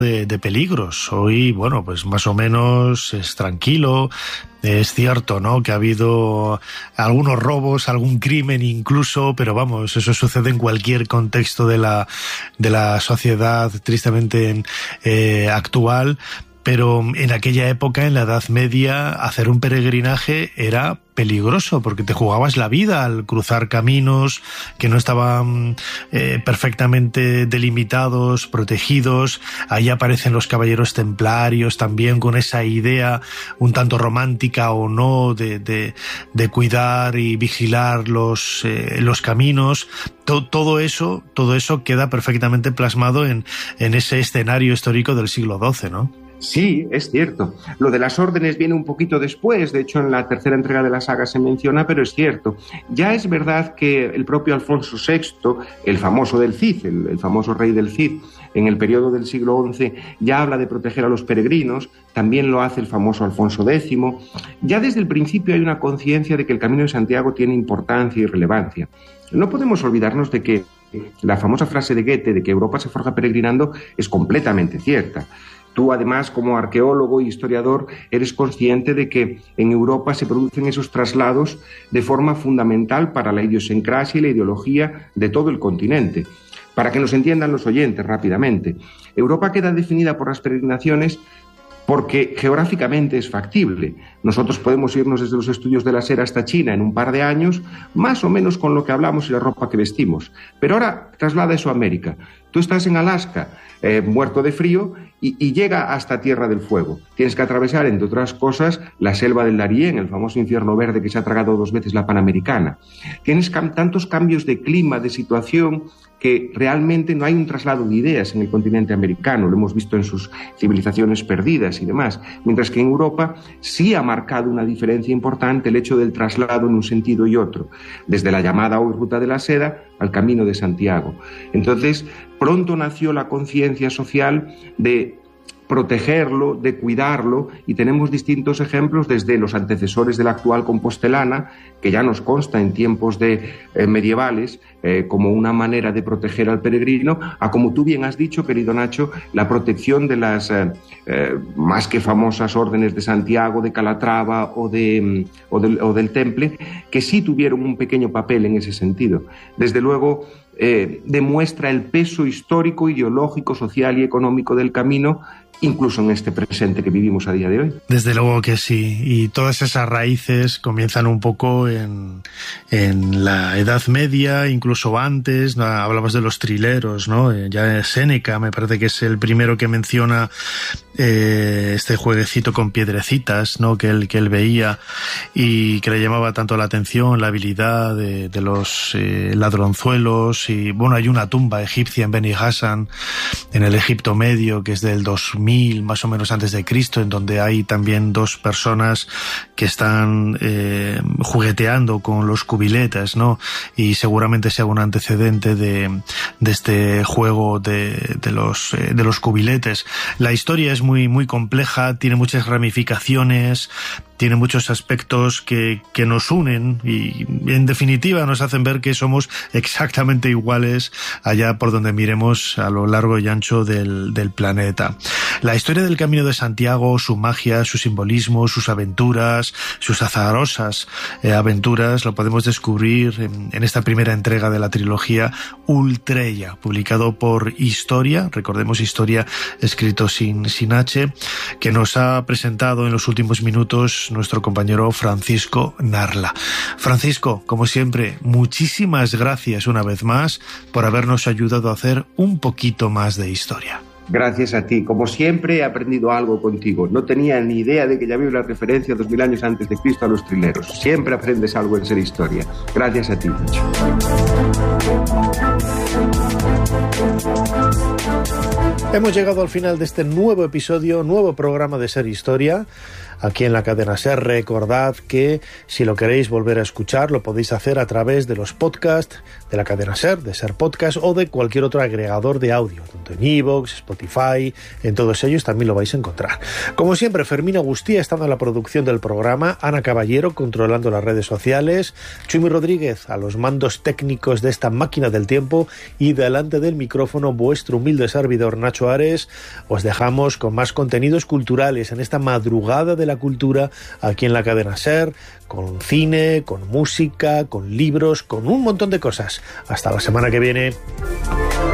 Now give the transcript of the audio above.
de peligros. Hoy, bueno, pues más o menos es tranquilo. Es cierto, ¿no?, que ha habido algunos robos, algún crimen incluso, pero vamos, eso sucede en cualquier contexto de la sociedad tristemente actual. Pero en aquella época, en la Edad Media, hacer un peregrinaje era peligroso porque te jugabas la vida al cruzar caminos que no estaban perfectamente delimitados, protegidos. Ahí aparecen los caballeros templarios también con esa idea un tanto romántica o no de cuidar y vigilar los caminos. Todo eso queda perfectamente plasmado en ese escenario histórico del siglo XII, ¿no? Sí, es cierto. Lo de las órdenes viene un poquito después, de hecho en la tercera entrega de la saga se menciona, pero es cierto. Ya es verdad que el propio Alfonso VI, el famoso del Cid, el famoso rey del Cid, en el periodo del siglo XI ya habla de proteger a los peregrinos, también lo hace el famoso Alfonso X. Ya desde el principio hay una conciencia de que el Camino de Santiago tiene importancia y relevancia. No podemos olvidarnos de que la famosa frase de Goethe de que Europa se forja peregrinando es completamente cierta. Tú, además, como arqueólogo y historiador, eres consciente de que en Europa se producen esos traslados de forma fundamental para la idiosincrasia y la ideología de todo el continente. Para que nos entiendan los oyentes rápidamente, Europa queda definida por las peregrinaciones porque geográficamente es factible. Nosotros podemos irnos desde los estudios de la Sera hasta China en un par de años, más o menos con lo que hablamos y la ropa que vestimos. Pero ahora traslada eso a América. Tú estás en Alaska, muerto de frío, y llega hasta Tierra del Fuego. Tienes que atravesar, entre otras cosas, la selva del Darién, el famoso infierno verde que se ha tragado 2 veces la Panamericana. Tienes tantos cambios de clima, de situación, que realmente no hay un traslado de ideas en el continente americano. Lo hemos visto en sus civilizaciones perdidas y demás. Mientras que en Europa sí ha marcado una diferencia importante el hecho del traslado en un sentido y otro, desde la llamada hoy Ruta de la Seda al Camino de Santiago. Entonces, pronto nació la conciencia social de protegerlo, de cuidarlo, y tenemos distintos ejemplos desde los antecesores de la actual compostelana, que ya nos consta en tiempos medievales como una manera de proteger al peregrino, a, como tú bien has dicho, querido Nacho, la protección de las más que famosas órdenes de Santiago, de Calatrava o del Temple, que sí tuvieron un pequeño papel en ese sentido. Desde luego, demuestra el peso histórico, ideológico, social y económico del camino, incluso en este presente que vivimos a día de hoy. Desde luego que sí, y todas esas raíces comienzan un poco en la Edad Media, incluso antes. Hablabas de los trileros, ¿no? Ya Séneca me parece que es el primero que menciona este jueguecito con piedrecitas, ¿no?, que él veía y que le llamaba tanto la atención, la habilidad de los ladronzuelos. Y bueno, hay una tumba egipcia en Beni Hassan, en el Egipto Medio, que es del 2000 más o menos antes de Cristo, en donde hay también 2 personas que están jugueteando con los cubiletes, ¿no? Y seguramente sea un antecedente de este juego de los cubiletes. La historia es muy, muy compleja, tiene muchas ramificaciones, tiene muchos aspectos que nos unen y, en definitiva, nos hacen ver que somos exactamente iguales allá por donde miremos a lo largo y ancho del planeta. La historia del Camino de Santiago, su magia, su simbolismo, sus aventuras, sus azarosas aventuras, lo podemos descubrir en esta primera entrega de la trilogía Ultreya, publicado por Historia, recordemos Historia escrito sin H, que nos ha presentado en los últimos minutos nuestro compañero Francisco Narla. Francisco, como siempre, muchísimas gracias una vez más por habernos ayudado a hacer un poquito más de historia. Gracias a ti. Como siempre, he aprendido algo contigo. No tenía ni idea de que ya había una referencia 2000 años antes de Cristo a los trileros. Siempre aprendes algo en Ser Historia. Gracias a ti, Nacho. Hemos llegado al final de este nuevo episodio, nuevo programa de Ser Historia, aquí en la cadena SER. Recordad que si lo queréis volver a escuchar, lo podéis hacer a través de los podcasts de la cadena SER, de SER Podcast o de cualquier otro agregador de audio, tanto en iVoox, Spotify, en todos ellos también lo vais a encontrar. Como siempre, Fermín Agustí estando en la producción del programa, Ana Caballero controlando las redes sociales, Chumi Rodríguez a los mandos técnicos de esta máquina del tiempo y delante del micrófono vuestro humilde servidor Nacho Nacho Ares, os dejamos con más contenidos culturales en esta madrugada de la cultura aquí en la cadena SER, con cine, con música, con libros, con un montón de cosas. Hasta la semana que viene.